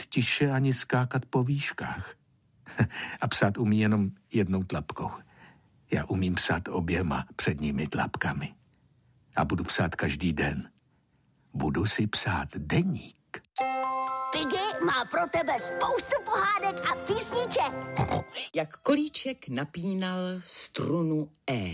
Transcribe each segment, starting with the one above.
tiše ani skákat po výškách. A psát umí jenom jednou tlapkou. Já umím psát oběma předními tlapkami. A budu psát každý den. Budu si psát deník. Piggy má pro tebe spoustu pohádek a písniček. Jak Kolíček napínal strunu E.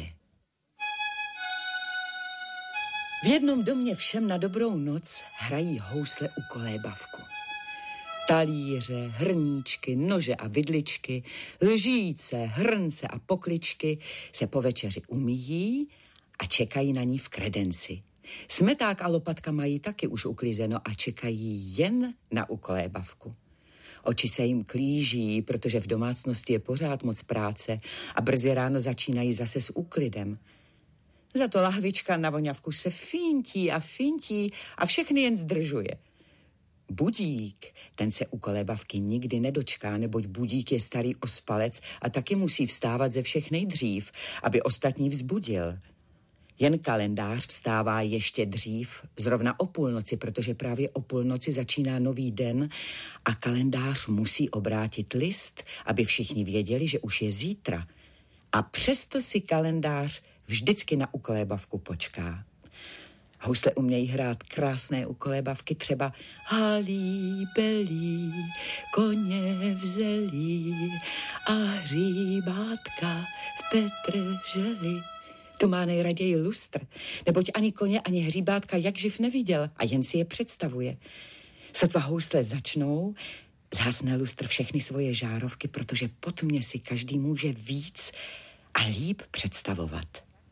V jednom domě všem na dobrou noc hrají housle u kolébavku. Talíře, hrníčky, nože a vidličky, lžíce, hrnce a pokličky se po večeři umýjí a čekají na ní v kredenci. Smeták a lopatka mají taky už uklizeno a čekají jen na ukolébavku. Oči se jim klíží, protože v domácnosti je pořád moc práce a brzy ráno začínají zase s úklidem. Za to lahvička na voňavku se fintí a všechny jen zdržuje. Budík, ten se u kolébavky nikdy nedočká, neboť budík je starý ospalec a taky musí vstávat ze všech nejdřív, aby ostatní vzbudil. Jen kalendář vstává ještě dřív, zrovna o půlnoci, protože právě o půlnoci začíná nový den a kalendář musí obrátit list, aby všichni věděli, že už je zítra. A přesto si kalendář vždycky na ukolébavku počká. Housle umějí hrát krásné ukolébavky, třeba halí, belí, koně vzelí a hříbátka v petrželi. Tu má nejraději lustr, neboť ani koně, ani hříbátka jak živ neviděl a jen si je představuje. Sotva housle začnou, zhasne lustr všechny svoje žárovky, protože pod mě si každý může víc a líp představovat.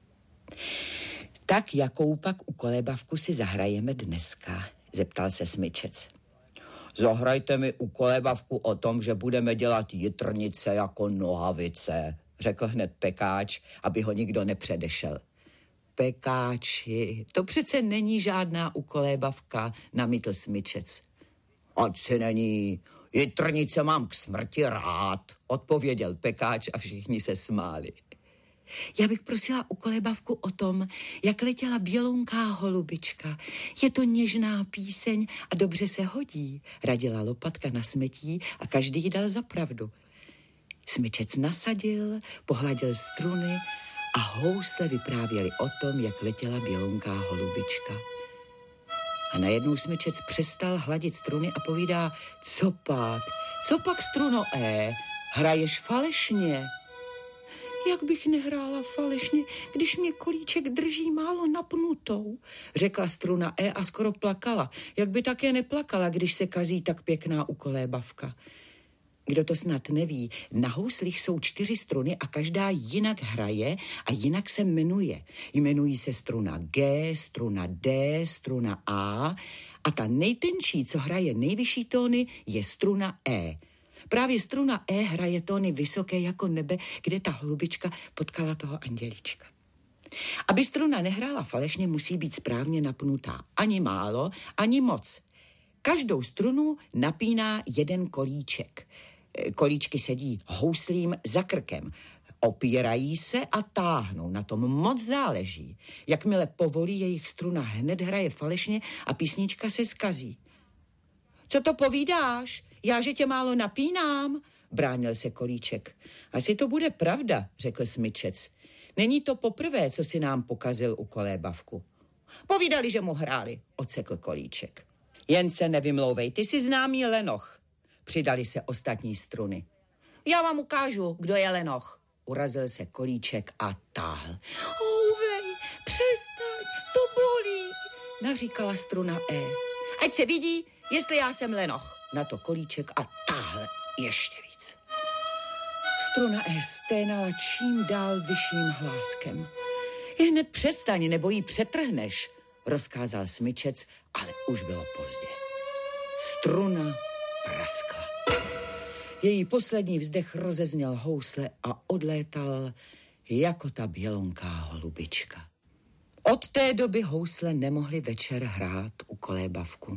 Tak jakou pak ukolébavku si zahrajeme dneska? Zeptal se smyčec. Zahrajte mi ukolébavku o tom, že budeme dělat jitrnice jako nohavice, řekl hned Pekáč, aby ho nikdo nepředešel. Pekáči, to přece není žádná ukolébavka, namítl smyčec. Ať si není, jitrnice mám k smrti rád, odpověděl Pekáč a všichni se smáli. Já bych prosila ukolébavku o tom, jak letěla bělounká holubička. Je to něžná píseň a dobře se hodí, radila lopatka na smetí a každý jí dal za pravdu. Smyčec nasadil, pohladil struny a housle vyprávěli o tom, jak letěla bělounká holubička. A najednou smyčec přestal hladit struny a povídá, co pak struno E, hraješ falešně? Jak bych nehrála falešně, když mě Kolíček drží málo napnutou, řekla struna E a skoro plakala. Jak by také neplakala, když se kazí tak pěkná ukolébavka. Kdo to snad neví, na houslích jsou 4 struny a každá jinak hraje a jinak se jmenuje. Jmenují se struna G, struna D, struna a ta nejtenčí, co hraje nejvyšší tóny, je struna E. Právě struna E hraje tóny vysoké jako nebe, kde ta holubička potkala toho andělíčka. Aby struna nehrála falešně, musí být správně napnutá. Ani málo, ani moc. Každou strunu napíná jeden kolíček. Kolíčky sedí houslím za krkem. Opírají se a táhnou, na tom moc záleží. Jakmile povolí, jejich struna hned hraje falešně a písnička se zkazí. Co to povídáš? Já, že tě málo napínám, bránil se Kolíček. Asi to bude pravda, řekl smyčec. Není to poprvé, co si nám pokazil ukolébavku. Povídali, že mu hráli, odsekl Kolíček. Jen se nevymlouvej, ty jsi známý lenoch, přidali se ostatní struny. Já vám ukážu, kdo je lenoch, urazil se Kolíček a táhl. Ouvej, přestaň, to bolí, naříkala struna E. Ať se vidí, jestli já jsem lenoch, na to Kolíček a táhl ještě víc. Struna E sténala čím dál vyšším hláskem. Hned přestaň, nebo jí přetrhneš, rozkázal smyčec, ale už bylo pozdě. Struna praskla. Její poslední vzdech rozezněl housle a odlétal jako ta bělounká holubička. Od té doby housle nemohli večer hrát ukolébavku.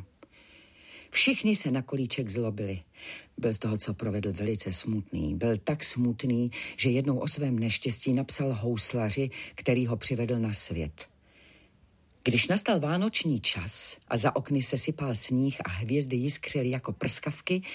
Všichni se na Kolíček zlobili. Byl z toho, co provedl, velice smutný. Byl tak smutný, že jednou o svém neštěstí napsal houslaři, který ho přivedl na svět. Když nastal vánoční čas a za okny se sypal sníh a hvězdy jiskřily jako prskavky,